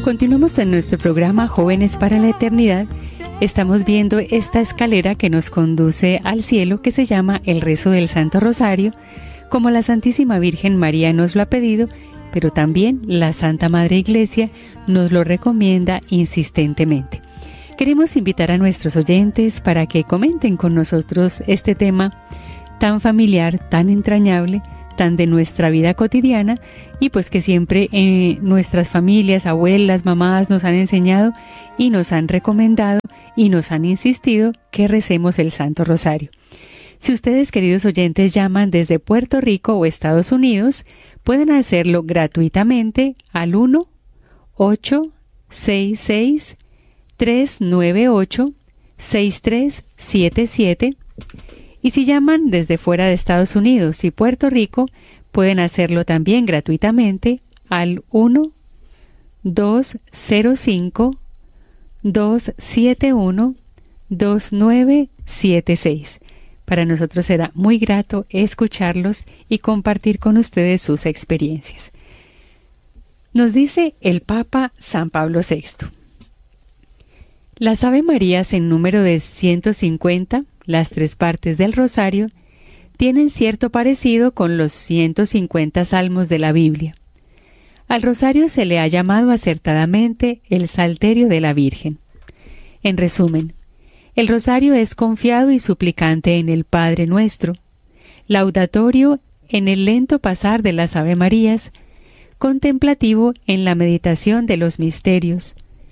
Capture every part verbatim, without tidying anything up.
Continuamos en nuestro programa Jóvenes para la Eternidad. Estamos viendo esta escalera que nos conduce al cielo, que se llama el rezo del Santo Rosario, como la Santísima Virgen María nos lo ha pedido, pero también la Santa Madre Iglesia nos lo recomienda insistentemente. Queremos invitar a nuestros oyentes para que comenten con nosotros este tema tan familiar, tan entrañable, tan de nuestra vida cotidiana, y pues que siempre eh, nuestras familias, abuelas, mamás nos han enseñado y nos han recomendado y nos han insistido que recemos el Santo Rosario. Si ustedes, queridos oyentes, llaman desde Puerto Rico o Estados Unidos, pueden hacerlo gratuitamente al uno ocho seis seis tres nueve ocho seis tres siete siete. Y si llaman desde fuera de Estados Unidos y Puerto Rico, pueden hacerlo también gratuitamente al uno dos cero cinco dos siete uno dos nueve siete seis. Para nosotros será muy grato escucharlos y compartir con ustedes sus experiencias. Nos dice el Papa San Pablo sexto. Las Ave Marías en número de ciento cincuenta, las tres partes del rosario, tienen cierto parecido con los ciento cincuenta salmos de la Biblia. Al rosario se le ha llamado acertadamente el Salterio de la Virgen. En resumen, el rosario es confiado y suplicante en el Padre Nuestro, laudatorio en el lento pasar de las Ave Marías, contemplativo en la meditación de los misterios,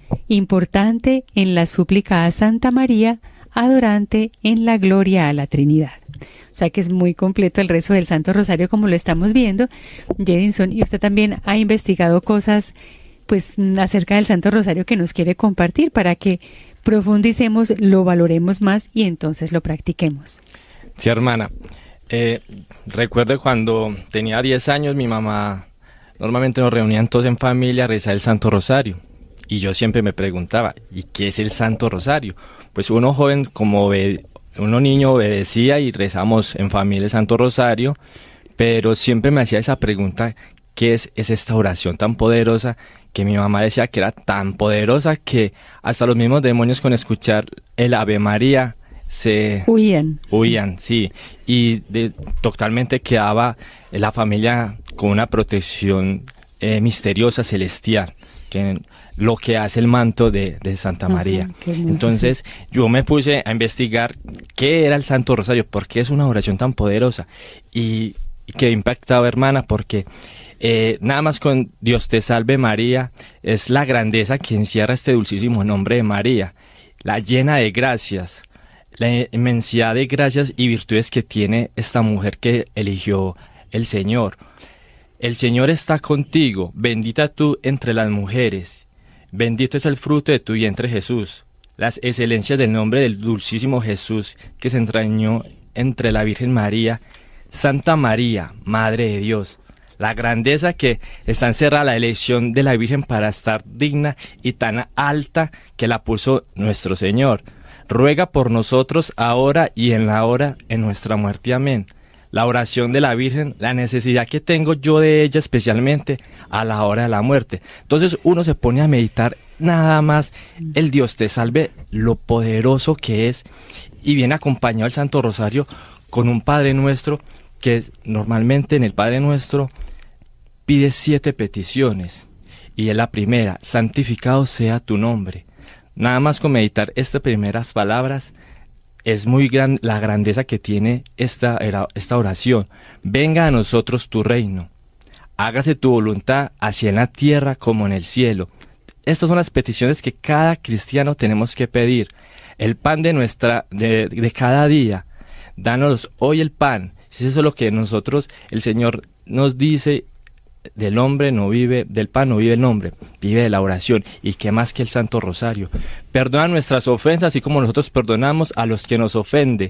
importante en la súplica a Santa María, adorante en la gloria a la Trinidad. O sea que es muy completo el rezo del Santo Rosario, como lo estamos viendo, Jedinson, y usted también ha investigado cosas pues acerca del Santo Rosario que nos quiere compartir para que profundicemos, lo valoremos más y entonces lo practiquemos. Sí, hermana. Eh, recuerdo cuando tenía diez años, mi mamá normalmente nos reunían todos en familia a rezar el Santo Rosario. Y yo siempre me preguntaba, ¿y qué es el Santo Rosario? Pues uno joven, como obede- uno niño obedecía y rezamos en familia el Santo Rosario, pero siempre me hacía esa pregunta, ¿qué es, es esta oración tan poderosa? Que mi mamá decía que era tan poderosa que hasta los mismos demonios con escuchar el Ave María se Huían. Huían, sí. Y de, totalmente quedaba la familia con una protección eh, misteriosa, celestial, que lo que hace el manto de, de Santa María. Ajá, entonces yo me puse a investigar qué era el Santo Rosario, por qué es una oración tan poderosa. Y, y quedé impactado, hermana, porque Eh, nada más con Dios te salve María, es la grandeza que encierra este dulcísimo nombre de María, la llena de gracias, la inmensidad de gracias y virtudes que tiene esta mujer que eligió el Señor. El Señor está contigo, bendita tú entre las mujeres, bendito es el fruto de tu vientre Jesús. Las excelencias del nombre del dulcísimo Jesús que se entrañó entre la Virgen María, Santa María, Madre de Dios. La grandeza que está encerrada la elección de la Virgen para estar digna y tan alta que la puso nuestro Señor. Ruega por nosotros ahora y en la hora de nuestra muerte. Amén. La oración de la Virgen, la necesidad que tengo yo de ella especialmente a la hora de la muerte. Entonces uno se pone a meditar nada más el Dios te salve, lo poderoso que es, y viene acompañado el Santo Rosario con un Padre Nuestro que normalmente en el Padre Nuestro pide siete peticiones, y es la primera, santificado sea tu nombre. Nada más con meditar estas primeras palabras, es muy gran la grandeza que tiene esta, esta oración. Venga a nosotros tu reino, hágase tu voluntad así en la tierra como en el cielo. Estas son las peticiones que cada cristiano tenemos que pedir. El pan de, nuestra, de, de cada día, danos hoy el pan. Si eso es lo que nosotros, el Señor nos dice, del hombre no vive, del pan no vive el hombre, vive de la oración. Y qué más que el Santo Rosario. Perdona nuestras ofensas, así como nosotros perdonamos a los que nos ofenden.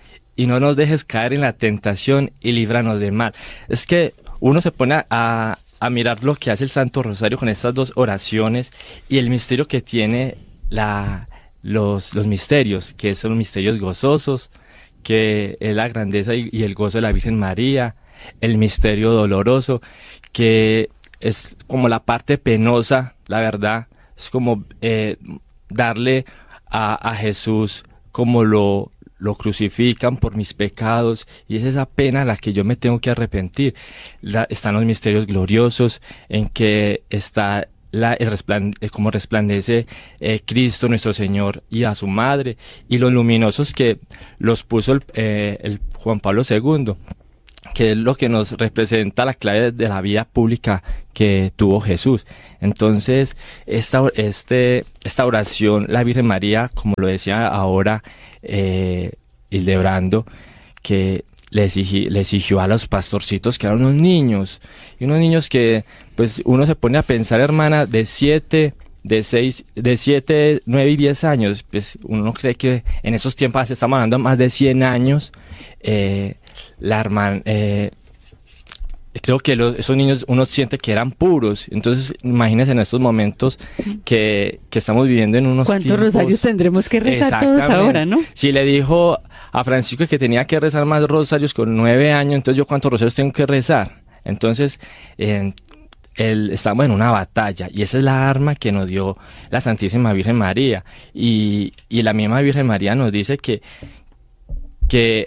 Y no nos dejes caer en la tentación y líbranos del mal. Es que uno se pone a, a mirar lo que hace el Santo Rosario con estas dos oraciones y el misterio que tiene la, los, los misterios, que son misterios gozosos, que es la grandeza y, y el gozo de la Virgen María, el misterio doloroso, que es como la parte penosa, la verdad, es como eh, darle a, a Jesús como lo, lo crucifican por mis pecados, y es esa pena a la que yo me tengo que arrepentir. La, están los misterios gloriosos en que está la, el resplandece, como resplandece eh, Cristo nuestro Señor y a su madre, y los luminosos que los puso el, eh, el Juan Pablo segundo, que es lo que nos representa la clave de la vida pública que tuvo Jesús. Entonces, esta, este, esta oración, la Virgen María, como lo decía ahora eh, Hildebrando, que le, exigi, le exigió a los pastorcitos, que eran unos niños, y unos niños que, pues, uno se pone a pensar, hermana, de siete, de seis, de siete, nueve y diez años, pues, uno cree que en esos tiempos, estamos hablando de más de cien años, eh, la hermana, eh, creo que los, esos niños uno siente que eran puros. Entonces imagínense en estos momentos que, que estamos viviendo en unos ¿cuántos tiempos, rosarios tendremos que rezar todos ahora, no? Si le dijo a Francisco que tenía que rezar más rosarios con nueve años, entonces yo cuántos rosarios tengo que rezar. Entonces eh, el, estamos en una batalla, y esa es la arma que nos dio la Santísima Virgen María, y, y la misma Virgen María nos dice que que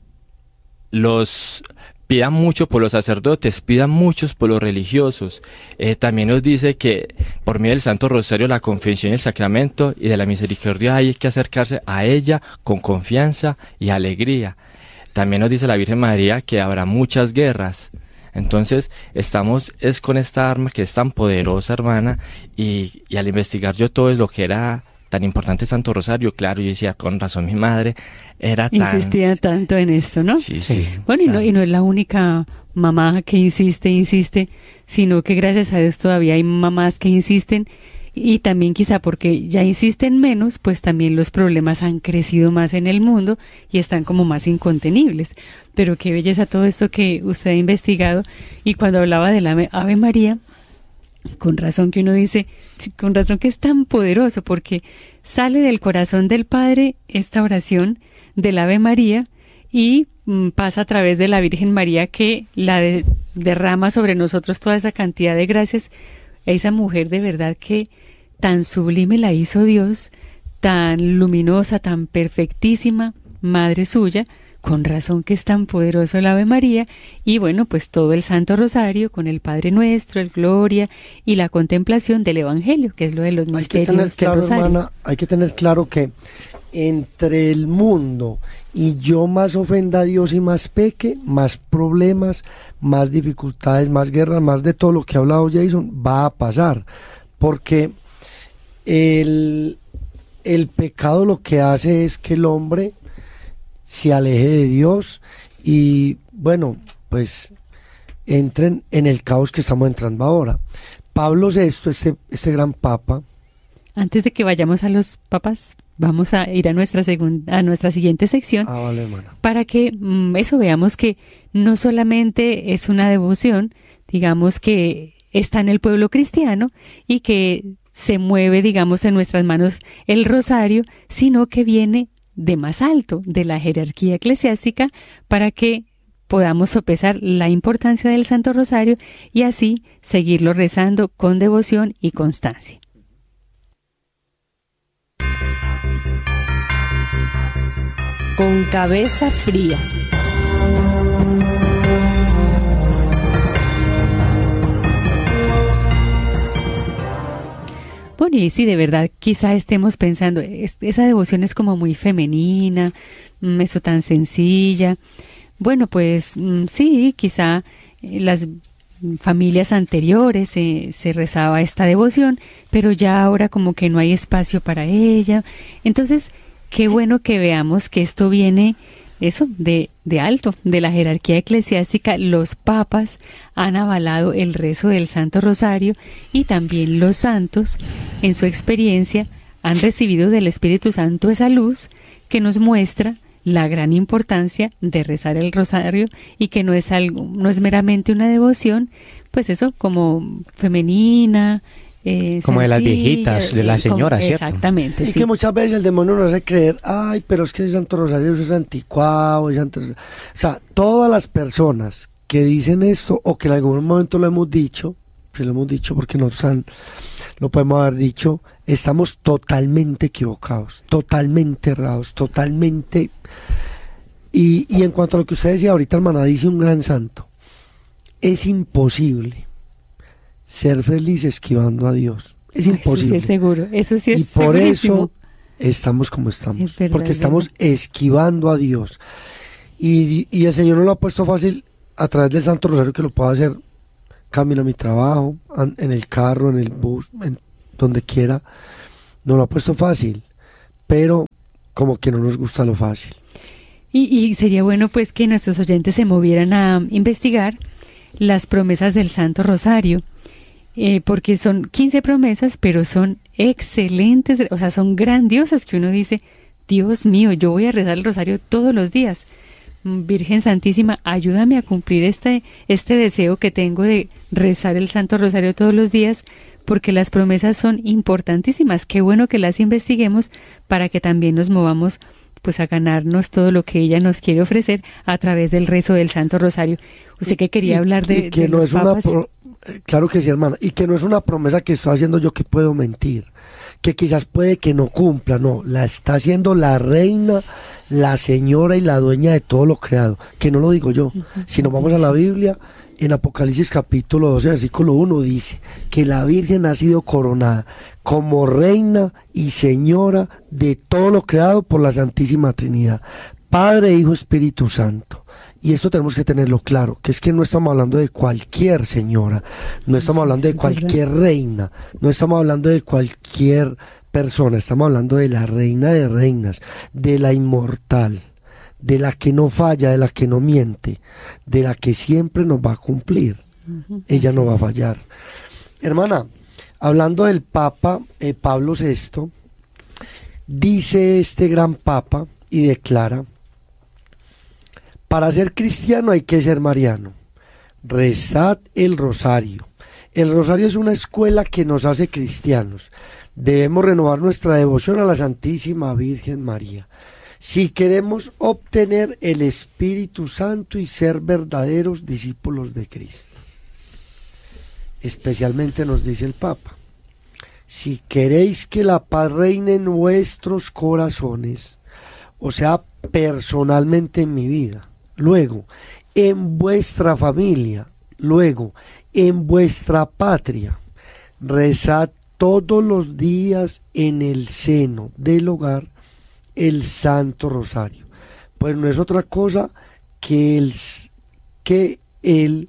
los pidan mucho por los sacerdotes, pidan muchos por los religiosos. Eh, también nos dice que por medio del Santo Rosario, la confesión y el sacramento y de la misericordia hay que acercarse a ella con confianza y alegría. También nos dice la Virgen María que habrá muchas guerras. Entonces estamos es con esta arma que es tan poderosa, hermana, y, y al investigar yo todo es lo que era tan importante Santo Rosario, claro, yo decía, con razón mi madre era tan... Insistía tanto en esto, ¿no? Sí, sí. Bueno, y no, y no es la única mamá que insiste, insiste, sino que gracias a Dios todavía hay mamás que insisten, y también quizá porque ya insisten menos, pues también los problemas han crecido más en el mundo y están como más incontenibles. Pero qué belleza todo esto que usted ha investigado, y cuando hablaba de la Ave María, con razón que uno dice, con razón que es tan poderoso, porque sale del corazón del Padre esta oración del Ave María y mm, pasa a través de la Virgen María, que la de, derrama sobre nosotros toda esa cantidad de gracias. Esa mujer de verdad que tan sublime la hizo Dios, tan luminosa, tan perfectísima, madre suya. Con razón que es tan poderoso el Ave María, y bueno, pues todo el Santo Rosario con el Padre Nuestro, el Gloria y la contemplación del Evangelio, que es lo de los misterios del Rosario. Hay que tener claro, hermana, hay que tener claro que entre el mundo y yo más ofenda a Dios y más peque, más problemas, más dificultades, más guerras, más de todo lo que ha hablado Jason, va a pasar, porque el, el pecado lo que hace es que el hombre se aleje de Dios y, bueno, pues entren en el caos que estamos entrando ahora. Pablo sexto, este, este gran papa. Antes de que vayamos a los papas, vamos a ir a nuestra segunda, a nuestra siguiente sección. Ah, vale, hermana. Para que mm, eso veamos que no solamente es una devoción, digamos que está en el pueblo cristiano y que se mueve, digamos, en nuestras manos el rosario, sino que viene de más alto, de la jerarquía eclesiástica, para que podamos sopesar la importancia del Santo Rosario y así seguirlo rezando con devoción y constancia. Con cabeza fría. Bueno, y sí, de verdad, quizá estemos pensando, es, esa devoción es como muy femenina, mm, eso tan sencilla. Bueno, pues mm, sí, quizá eh, las familias anteriores eh, se rezaba esta devoción, pero ya ahora como que no hay espacio para ella. Entonces, qué bueno que veamos que esto viene, eso, de, de alto, de la jerarquía eclesiástica. Los papas han avalado el rezo del Santo Rosario y también los santos, en su experiencia, han recibido del Espíritu Santo esa luz que nos muestra la gran importancia de rezar el rosario y que no es algo, no es meramente una devoción, pues eso, como femenina, Eh, como de las sencilla, viejitas, de las señoras, como, ¿cierto? Exactamente, Y sí. que muchas veces el demonio nos hace creer, ay, pero es que el Santo Rosario es anticuado, es anti... o sea, todas las personas que dicen esto o que en algún momento lo hemos dicho, siempre lo hemos dicho porque nosotros han, lo podemos haber dicho, estamos totalmente equivocados, totalmente errados, totalmente... Y, y en cuanto a lo que usted decía ahorita, hermana, dice un gran santo, es imposible ser feliz esquivando a Dios. Es imposible. Eso sí es seguro, eso sí es Y por segurísimo. eso estamos como estamos, Es verdad, porque es estamos verdad. esquivando a Dios. Y, y el Señor nos lo ha puesto fácil a través del Santo Rosario, que lo puedo hacer camino a mi trabajo, an- en el carro, en el bus, en donde quiera. Nos lo ha puesto fácil, pero como que no nos gusta lo fácil. Y, y sería bueno pues que nuestros oyentes se movieran a investigar las promesas del Santo Rosario, eh, porque son quince promesas, pero son excelentes, o sea, son grandiosas, que uno dice, Dios mío, yo voy a rezar el rosario todos los días. Virgen Santísima, ayúdame a cumplir este, este deseo que tengo de rezar el Santo Rosario todos los días, porque las promesas son importantísimas. Qué bueno que las investiguemos para que también nos movamos pues a ganarnos todo lo que ella nos quiere ofrecer a través del rezo del Santo Rosario. Usted que quería Y- hablar de, y que de no los es una papas. pro- eh, claro que sí, hermana, y que no es una promesa que estoy haciendo yo que puedo mentir, que quizás puede que no cumpla, no, la está haciendo la reina, la señora y la dueña de todo lo creado, que no lo digo yo. Si nos vamos a la Biblia, en Apocalipsis capítulo doce, versículo uno, dice que la Virgen ha sido coronada como reina y señora de todo lo creado por la Santísima Trinidad, Padre, Hijo, Espíritu Santo. Y esto tenemos que tenerlo claro, que es que no estamos hablando de cualquier señora, no estamos Sí, hablando de es verdad. cualquier reina, no estamos hablando de cualquier persona, estamos hablando de la reina de reinas, de la inmortal, de la que no falla, de la que no miente, de la que siempre nos va a cumplir. Ujú, Ella así no va a es. fallar. Hermana, hablando del Papa eh, Pablo sexto, dice este gran Papa y declara: para ser cristiano hay que ser mariano. Rezad el rosario. El rosario es una escuela que nos hace cristianos. Debemos renovar nuestra devoción a la Santísima Virgen María si queremos obtener el Espíritu Santo y ser verdaderos discípulos de Cristo. Especialmente nos dice el Papa: si queréis que la paz reine en vuestros corazones, o sea, personalmente en mi vida, luego en vuestra familia, luego en vuestra patria, rezad todos los días en el seno del hogar el Santo Rosario. Pues no es otra cosa que el, que el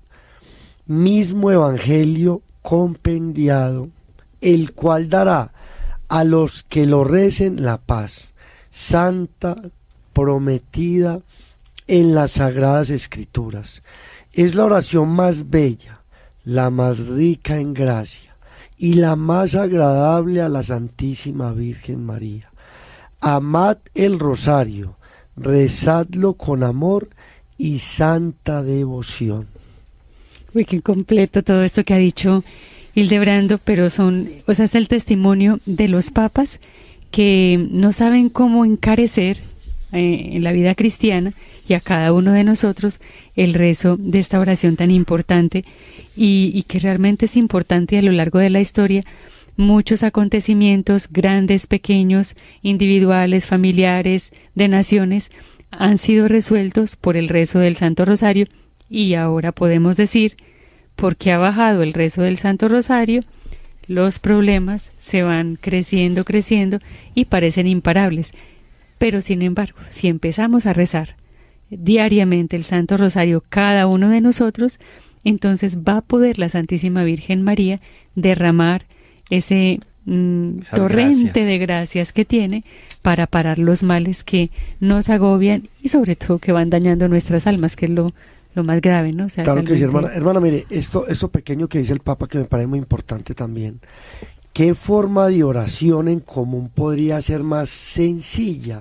mismo Evangelio compendiado, el cual dará a los que lo recen la paz santa prometida en las Sagradas Escrituras. Es la oración más bella, la más rica en gracia y la más agradable a la Santísima Virgen María. Amad el rosario, rezadlo con amor y santa devoción. Uy, qué completo todo esto que ha dicho Hildebrando, pero son, o sea, es el testimonio de los papas que no saben cómo encarecer eh, en la vida cristiana y a cada uno de nosotros el rezo de esta oración tan importante y, y que realmente es importante a lo largo de la historia. Muchos acontecimientos, grandes, pequeños, individuales, familiares, de naciones, han sido resueltos por el rezo del Santo Rosario y ahora podemos decir, porque ha bajado el rezo del Santo Rosario, los problemas se van creciendo, creciendo y parecen imparables. Pero sin embargo, si empezamos a rezar diariamente el Santo Rosario cada uno de nosotros, entonces va a poder la Santísima Virgen María derramar ese mm, torrente gracias. de gracias que tiene para parar los males que nos agobian y sobre todo que van dañando nuestras almas, que es lo, lo más grave, ¿no? O sea, Claro que sí, realmente- hermana. Hermana, mire, esto, esto pequeño que dice el Papa, que me parece muy importante también. ¿Qué forma de oración en común podría ser más sencilla?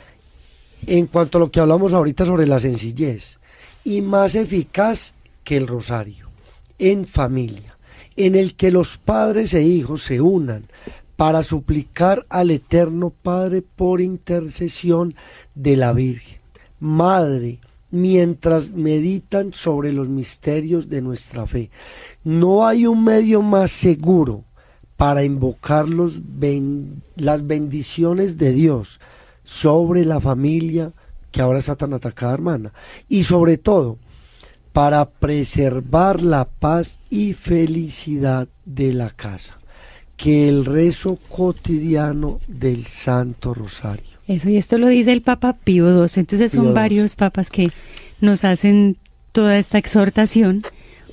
En cuanto a lo que hablamos ahorita sobre la sencillez, y más eficaz que el rosario, en familia, en el que los padres e hijos se unan para suplicar al Eterno Padre por intercesión de la Virgen, Madre mientras meditan sobre los misterios de nuestra fe. No hay un medio más seguro para invocar los ben- las bendiciones de Dios sobre la familia que ahora está tan atacada, hermana, y sobre todo para preservar la paz y felicidad de la casa, que el rezo cotidiano del Santo Rosario. Eso, y esto lo dice el Papa Pío doce, entonces son Pío varios doce. papas que nos hacen toda esta exhortación.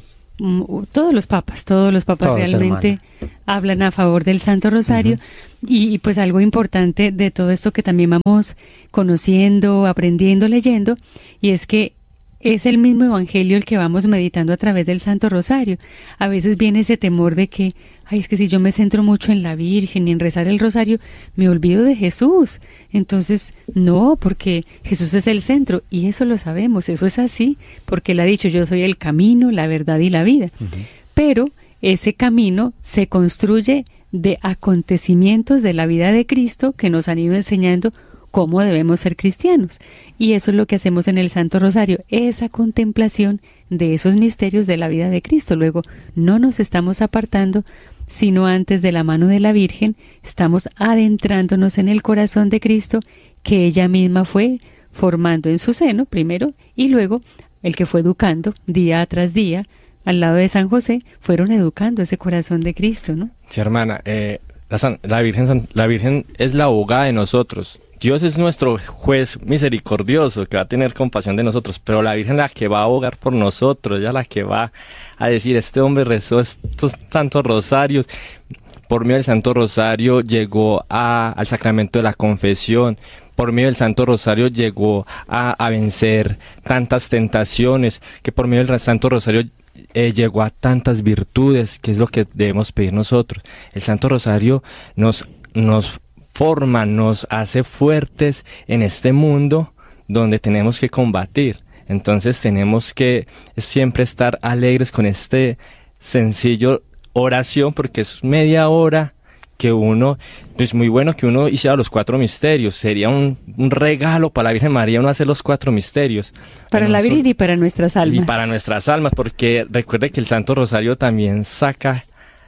Mm, todos los papas, todos los papas Todos, realmente hermana. hablan a favor del Santo Rosario. Uh-huh. y, y pues algo importante de todo esto que también vamos conociendo, aprendiendo, leyendo, y es que es el mismo evangelio el que vamos meditando a través del Santo Rosario. A veces viene ese temor de que, ay, es que si yo me centro mucho en la Virgen y en rezar el rosario, me olvido de Jesús. Entonces, no, porque Jesús es el centro, y eso lo sabemos, eso es así, porque Él ha dicho, yo soy el camino, la verdad y la vida. Uh-huh. Pero ese camino se construye de acontecimientos de la vida de Cristo que nos han ido enseñando cómo debemos ser cristianos. Y eso es lo que hacemos en el Santo Rosario, esa contemplación de esos misterios de la vida de Cristo. Luego, no nos estamos apartando, sino antes de la mano de la Virgen, estamos adentrándonos en el corazón de Cristo, que ella misma fue formando en su seno, primero, y luego el que fue educando día tras día, al lado de San José, fueron educando ese corazón de Cristo, ¿no? Sí, hermana, eh, la, San, la, Virgen, la Virgen es la abogada de nosotros. Dios es nuestro juez misericordioso que va a tener compasión de nosotros, pero la Virgen es la que va a abogar por nosotros, ella es la que va a decir, este hombre rezó estos tantos rosarios, por medio del Santo Rosario llegó a, al sacramento de la confesión, por medio del Santo Rosario llegó a, a vencer tantas tentaciones, que por medio del Santo Rosario eh, llegó a tantas virtudes, que es lo que debemos pedir nosotros. El Santo Rosario nos, nos forma, nos hace fuertes en este mundo donde tenemos que combatir. Entonces tenemos que siempre estar alegres con este sencillo oración, porque es media hora que uno, pues muy bueno que uno hiciera los cuatro misterios. Sería un, un regalo para la Virgen María uno hacer los cuatro misterios. Para la Virgen y para nuestras almas. Y para nuestras almas, porque recuerde que el Santo Rosario también saca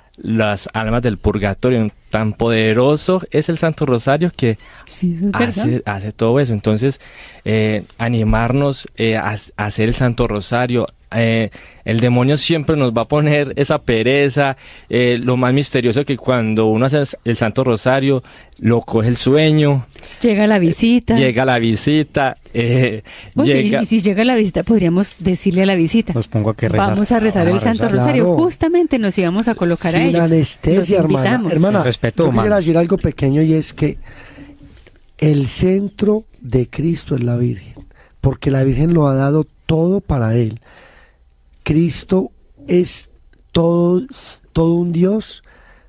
las almas del purgatorio. Tan poderoso es el Santo Rosario que sí, es hace, hace todo eso. Entonces, eh, animarnos eh, a, a hacer el Santo Rosario. Eh, el demonio siempre nos va a poner esa pereza, eh, lo más misterioso que cuando uno hace el Santo Rosario, lo coge el sueño. Llega la visita. Eh, llega la visita. Eh, bueno, llega... Y, y si llega la visita, podríamos decirle a la visita, los pongo a que rezar. Vamos a rezar Vamos el Santo rezar. Rosario. Claro. Justamente nos íbamos a colocar Sin a ellos. anestesia, hermana. Hermana, respeto, yo quisiera humano. decir algo pequeño, y es que el centro de Cristo es la Virgen, porque la Virgen lo ha dado todo para Él. Cristo es todo, todo un Dios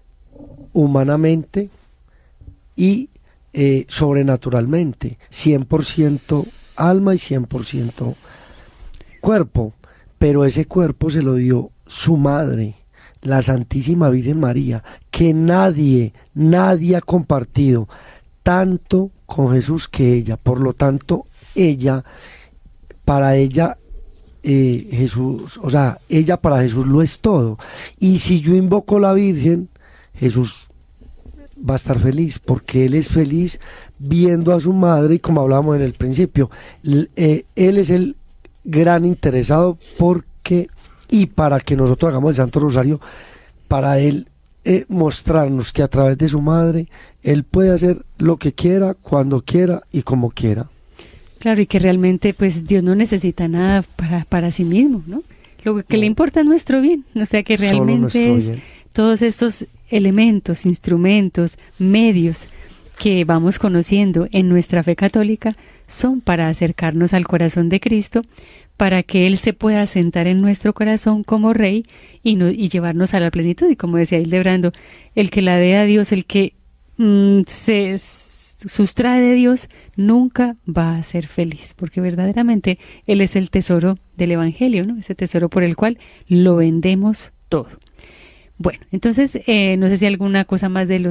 humanamente y eh, sobrenaturalmente, cien por ciento alma y cien por ciento cuerpo, pero ese cuerpo se lo dio su madre, la Santísima Virgen María, que nadie, nadie ha compartido tanto con Jesús que ella. Por lo tanto, ella, para ella, eh, Jesús, o sea, ella para Jesús lo es todo. Y si yo invoco a la Virgen, Jesús va a estar feliz, porque Él es feliz viendo a su madre, y como hablábamos en el principio, l- eh, Él es el gran interesado porque, y para que nosotros hagamos el Santo Rosario, para Él eh, mostrarnos que a través de su madre, Él puede hacer lo que quiera, cuando quiera y como quiera. Claro, y que realmente pues Dios no necesita nada para, para sí mismo, ¿no? Lo que No. le importa es nuestro bien, o sea que Solo realmente nuestro es bien. todos estos elementos, instrumentos, medios que vamos conociendo en nuestra fe católica son para acercarnos al corazón de Cristo, para que Él se pueda sentar en nuestro corazón como Rey y, no, y llevarnos a la plenitud. Y como decía Hildebrando, el que la dé a Dios, el que mm, se sustrae de Dios, nunca va a ser feliz, porque verdaderamente Él es el tesoro del Evangelio, ¿no? Ese tesoro por el cual lo vendemos todo. Bueno, entonces, eh, no sé si alguna cosa más de los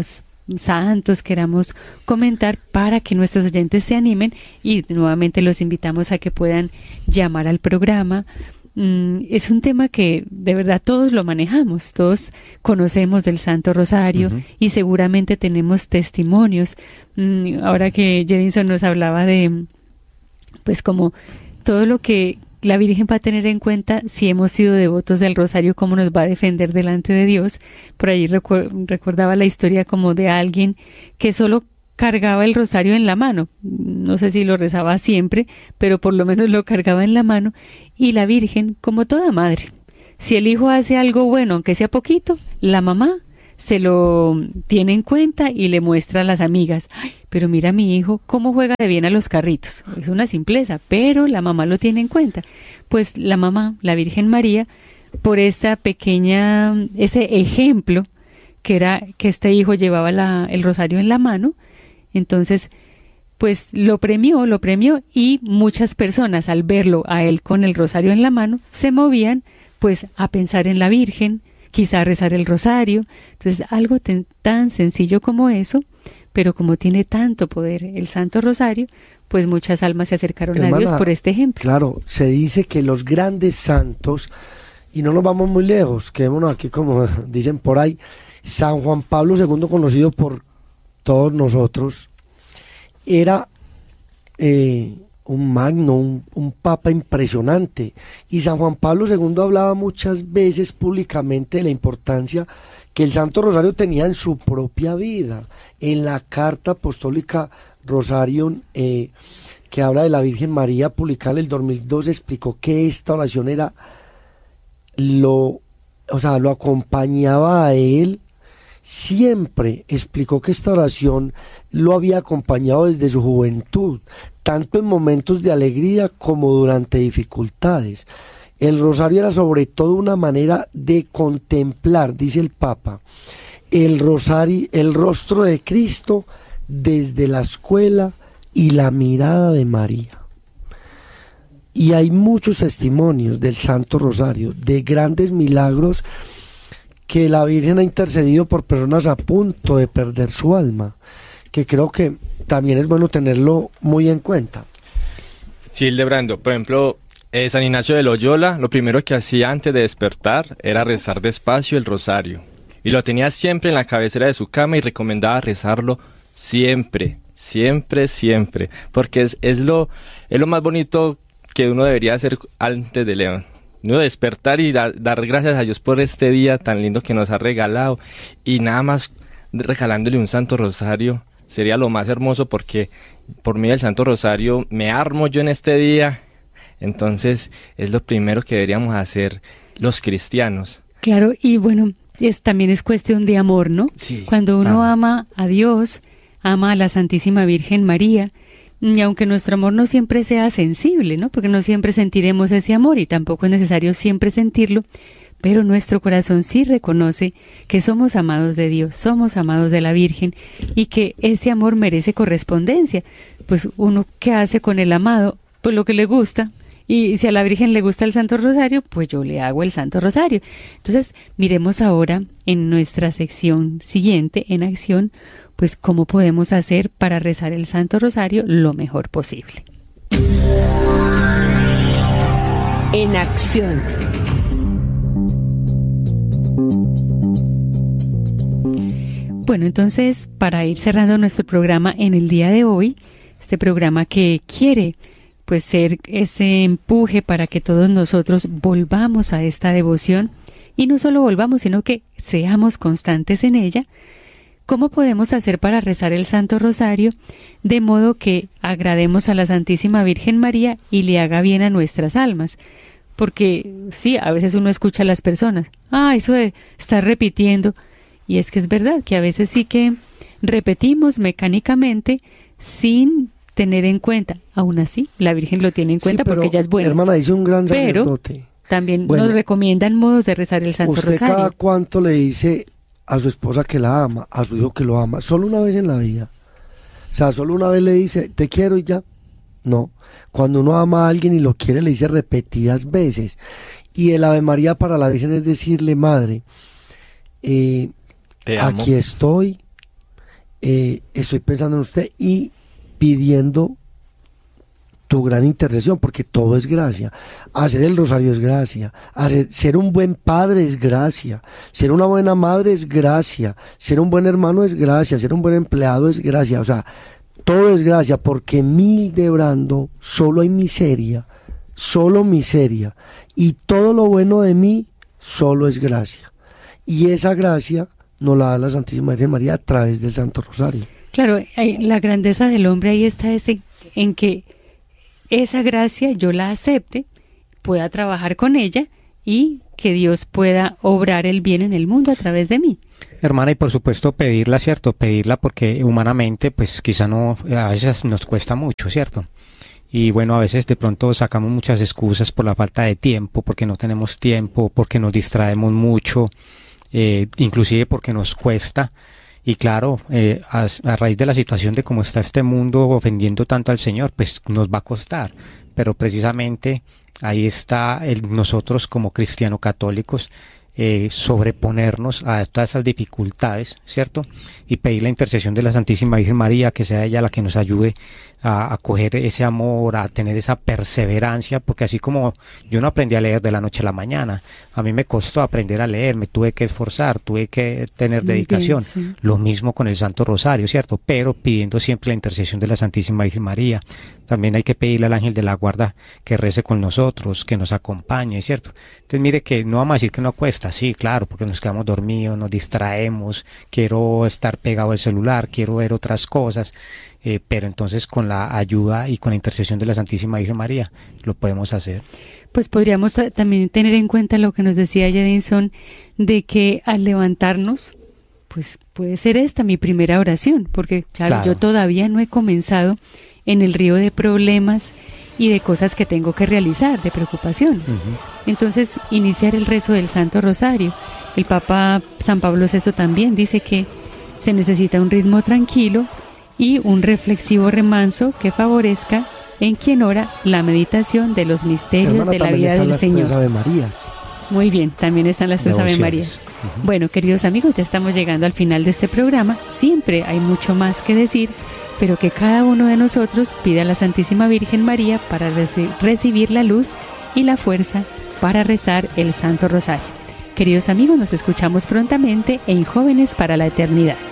santos queramos comentar para que nuestros oyentes se animen, y nuevamente los invitamos a que puedan llamar al programa. Mm, es un tema que de verdad todos lo manejamos, todos conocemos del Santo Rosario, uh-huh. y seguramente tenemos testimonios. Mm, ahora que Jedinson nos hablaba de, pues como todo lo que la Virgen va a tener en cuenta si hemos sido devotos del Rosario, cómo nos va a defender delante de Dios. Por ahí recu- recordaba la historia como de alguien que solo cargaba el rosario en la mano, no sé si lo rezaba siempre, pero por lo menos lo cargaba en la mano, y la Virgen, como toda madre, si el hijo hace algo bueno, aunque sea poquito, la mamá se lo tiene en cuenta y le muestra a las amigas: ay, pero mira a mi hijo cómo juega de bien a los carritos. Es una simpleza, pero la mamá lo tiene en cuenta. Pues la mamá, la Virgen María, por esa pequeña, ese ejemplo que era que este hijo llevaba la, el rosario en la mano, entonces pues lo premió, lo premió, y muchas personas al verlo a él con el rosario en la mano se movían pues a pensar en la Virgen, quizá rezar el rosario. Entonces algo ten, tan sencillo como eso, pero como tiene tanto poder el Santo Rosario, pues muchas almas se acercaron Hermana, a Dios por este ejemplo. Claro, se dice que los grandes santos, y no nos vamos muy lejos, quedémonos aquí como dicen por ahí, San Juan Pablo segundo, conocido por todos nosotros, era eh, un magno, un, un papa impresionante, y San Juan Pablo segundo hablaba muchas veces públicamente de la importancia que el Santo Rosario tenía en su propia vida. En la carta apostólica Rosarium, eh, que habla de la Virgen María, publicada en el dos mil dos, explicó que esta oración era lo, o sea, lo acompañaba a él siempre. Explicó que esta oración lo había acompañado desde su juventud, tanto en momentos de alegría como durante dificultades. El rosario era sobre todo una manera de contemplar, dice el Papa, el rosario, el rostro de Cristo desde la escuela y la mirada de María. Y hay muchos testimonios del Santo Rosario, de grandes milagros que la Virgen ha intercedido por personas a punto de perder su alma, que creo que también es bueno tenerlo muy en cuenta. Sí, Hildebrando, por ejemplo, eh, San Ignacio de Loyola, lo primero que hacía antes de despertar era rezar despacio el rosario, y lo tenía siempre en la cabecera de su cama y recomendaba rezarlo siempre, siempre, siempre, porque es, es, lo, es lo más bonito que uno debería hacer antes de león. No despertar y da, dar gracias a Dios por este día tan lindo que nos ha regalado, y nada más regalándole un Santo Rosario sería lo más hermoso, porque por medio del Santo Rosario me armo yo en este día. Entonces es lo primero que deberíamos hacer los cristianos. Claro, y bueno, es, también es cuestión de amor, ¿no? Sí. Cuando uno ah. ama a Dios, ama a la Santísima Virgen María, y aunque nuestro amor no siempre sea sensible, ¿no? Porque no siempre sentiremos ese amor, y tampoco es necesario siempre sentirlo, pero nuestro corazón sí reconoce que somos amados de Dios, somos amados de la Virgen, y que ese amor merece correspondencia. Pues uno, ¿qué hace con el amado? Pues lo que le gusta. Y si a la Virgen le gusta el Santo Rosario, pues yo le hago el Santo Rosario. Entonces, miremos ahora en nuestra sección siguiente, en acción, pues cómo podemos hacer para rezar el Santo Rosario lo mejor posible. En acción. Bueno, entonces, para ir cerrando nuestro programa en el día de hoy, este programa que quiere pues ser ese empuje para que todos nosotros volvamos a esta devoción, y no solo volvamos, sino que seamos constantes en ella. ¿Cómo podemos hacer para rezar el Santo Rosario de modo que agrademos a la Santísima Virgen María y le haga bien a nuestras almas? Porque sí, a veces uno escucha a las personas, ah, eso de estar repitiendo, y es que es verdad que a veces sí que repetimos mecánicamente sin tener en cuenta. Aún así, la Virgen lo tiene en cuenta, sí, porque ella es buena. Hermana, dice un gran sacerdote. Pero también bueno, nos recomiendan modos de rezar el Santo ¿usted Rosario? cada cuánto le dice a su esposa que la ama, a su hijo que lo ama? Solo una vez en la vida. O sea, solo una vez le dice, te quiero y ya. No. Cuando uno ama a alguien y lo quiere, le dice repetidas veces. Y el Ave María para la Virgen es decirle, madre, eh, te amo. Aquí estoy, eh, estoy pensando en usted y pidiendo tu gran intercesión, porque todo es gracia. Hacer el rosario es gracia, hacer, ser un buen padre es gracia, ser una buena madre es gracia, ser un buen hermano es gracia, ser un buen empleado es gracia, o sea, todo es gracia, porque en mí, Hildebrando, solo hay miseria, solo miseria, y todo lo bueno de mí solo es gracia, y esa gracia nos la da la Santísima Virgen María a través del Santo Rosario. Claro, hay, la grandeza del hombre ahí está ese, en que esa gracia yo la acepte, pueda trabajar con ella y que Dios pueda obrar el bien en el mundo a través de mí. Hermana, y por supuesto pedirla, ¿cierto? Pedirla porque humanamente pues quizá no, a veces nos cuesta mucho, ¿cierto? Y bueno, a veces de pronto sacamos muchas excusas por la falta de tiempo, porque no tenemos tiempo, porque nos distraemos mucho, eh, inclusive porque nos cuesta. Y claro, eh, a, a raíz de la situación de cómo está este mundo ofendiendo tanto al Señor, pues nos va a costar. Pero precisamente ahí está el, nosotros como cristianos católicos, eh, sobreponernos a todas esas dificultades, ¿cierto? Y pedir la intercesión de la Santísima Virgen María, que sea ella la que nos ayude a, a coger ese amor, a tener esa perseverancia, porque así como yo no aprendí a leer de la noche a la mañana, a mí me costó aprender a leer, me tuve que esforzar, tuve que tener Muy dedicación, bien, sí. Lo mismo con el Santo Rosario, ¿cierto? Pero pidiendo siempre la intercesión de la Santísima Virgen María. También hay que pedirle al ángel de la guarda que rece con nosotros, que nos acompañe, ¿cierto? Entonces mire que no vamos a decir que no cuesta, sí, claro, porque nos quedamos dormidos, nos distraemos, quiero estar pegado al celular, quiero ver otras cosas, eh, pero entonces con la ayuda y con la intercesión de la Santísima Virgen María lo podemos hacer. Pues podríamos también tener en cuenta lo que nos decía Jedinson, de que al levantarnos, pues puede ser esta mi primera oración, porque claro, Claro. yo todavía no he comenzado en el río de problemas y de cosas que tengo que realizar, de preocupaciones. Uh-huh. Entonces, iniciar el rezo del Santo Rosario. El Papa San Pablo sexto también dice que se necesita un ritmo tranquilo y un reflexivo remanso que favorezca en quien ora la meditación de los misterios Hermana, de la también vida están del las Señor. tres Ave Marías. Muy bien, también están las tres Ave Devociones. Marías. Bueno, queridos amigos, ya estamos llegando al final de este programa. Siempre hay mucho más que decir, pero que cada uno de nosotros pida a la Santísima Virgen María para reci- recibir la luz y la fuerza para rezar el Santo Rosario. Queridos amigos, nos escuchamos prontamente en Jóvenes para la Eternidad.